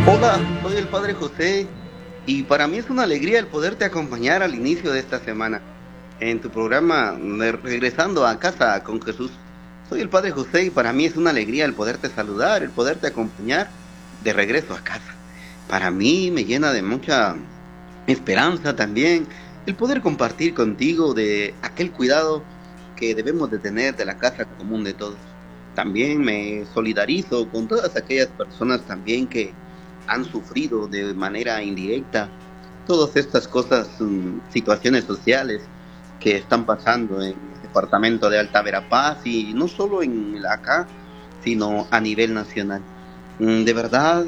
Hola, soy el Padre José y para mí es una alegría el poderte acompañar al inicio de esta semana en tu programa de Regresando a Casa con Jesús. Soy el Padre José y para mí es una alegría el poderte saludar, el poderte acompañar de regreso a casa. Para mí me llena de mucha esperanza también el poder compartir contigo de aquel cuidado que debemos de tener de la casa común de todos. También me solidarizo con todas aquellas personas también que han sufrido de manera indirecta todas estas cosas, situaciones sociales que están pasando en el departamento de Alta Verapaz y no solo en acá, sino a nivel nacional. De verdad,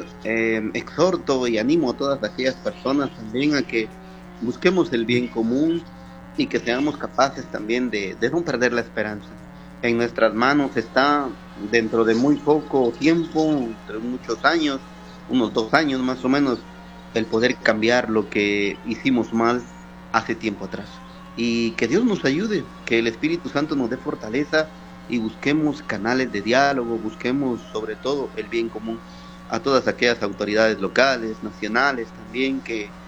exhorto y animo a todas aquellas personas también a que busquemos el bien común y que seamos capaces también de no perder la esperanza. En nuestras manos está, dentro de muy poco tiempo, entre muchos años, unos 2 años más o menos, el poder cambiar lo que hicimos mal hace tiempo atrás. Y que Dios nos ayude, que el Espíritu Santo nos dé fortaleza y busquemos canales de diálogo, busquemos sobre todo el bien común a todas aquellas autoridades locales, nacionales también,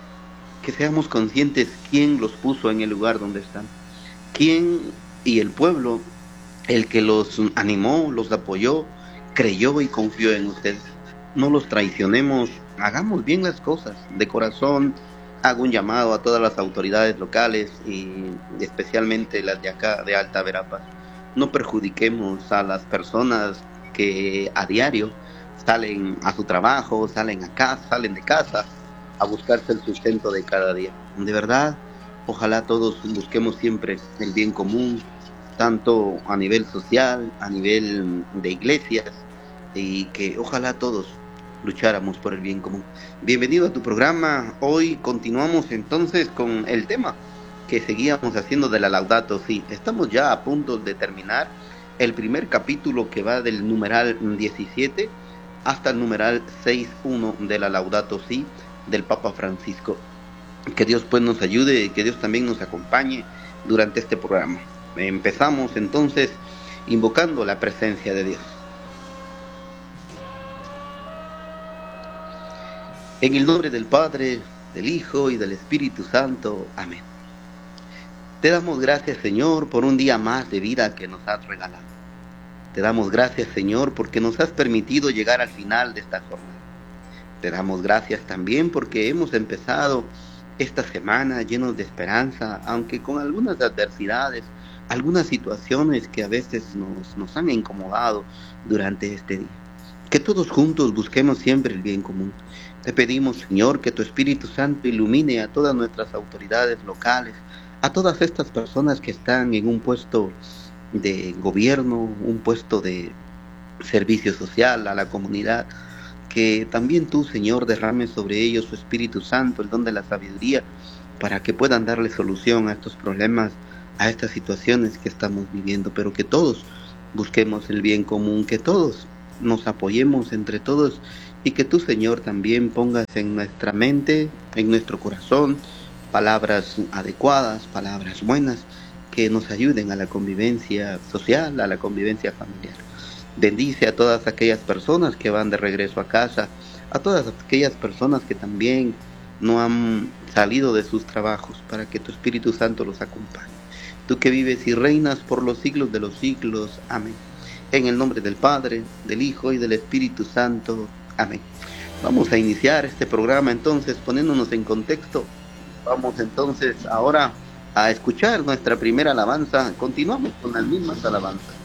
que seamos conscientes quién los puso en el lugar donde están, quién y el pueblo, el que los animó, los apoyó, creyó y confió en ustedes. No los traicionemos, hagamos bien las cosas de corazón. Hago un llamado a todas las autoridades locales y especialmente las de acá de Alta Verapaz. No perjudiquemos a las personas que a diario salen a su trabajo, salen acá, salen de casa a buscarse el sustento de cada día. De verdad, ojalá todos busquemos siempre el bien común, tanto a nivel social, a nivel de iglesias, y que ojalá todos lucháramos por el bien común. Bienvenido a tu programa. Hoy continuamos entonces con el tema que seguíamos haciendo de la Laudato Si. Estamos ya a punto de terminar el primer capítulo que va del numeral 17 hasta el numeral 6.1 de la Laudato Si del Papa Francisco. Que Dios pues nos ayude y que Dios también nos acompañe durante este programa. Empezamos entonces invocando la presencia de Dios. En el nombre del Padre, del Hijo y del Espíritu Santo. Amén. Te damos gracias, Señor, por un día más de vida que nos has regalado. Te damos gracias, Señor, porque nos has permitido llegar al final de esta jornada. Te damos gracias también porque hemos empezado esta semana llenos de esperanza, aunque con algunas adversidades, algunas situaciones que a veces nos han incomodado durante este día. Que todos juntos busquemos siempre el bien común. Te pedimos, Señor, que tu Espíritu Santo ilumine a todas nuestras autoridades locales, a todas estas personas que están en un puesto de gobierno, un puesto de servicio social a la comunidad, que también tú, Señor, derrames sobre ellos su Espíritu Santo, el don de la sabiduría, para que puedan darle solución a estos problemas, a estas situaciones que estamos viviendo, pero que todos busquemos el bien común, que todos nos apoyemos entre todos y que tú, Señor, también pongas en nuestra mente, en nuestro corazón, palabras adecuadas, palabras buenas, que nos ayuden a la convivencia social, a la convivencia familiar. Bendice a todas aquellas personas que van de regreso a casa, a todas aquellas personas que también no han salido de sus trabajos, para que tu Espíritu Santo los acompañe. Tú que vives y reinas por los siglos de los siglos. Amén. En el nombre del Padre, del Hijo y del Espíritu Santo. Amén. Vamos a iniciar este programa entonces poniéndonos en contexto. Vamos entonces ahora a escuchar nuestra primera alabanza. Continuamos con las mismas alabanzas.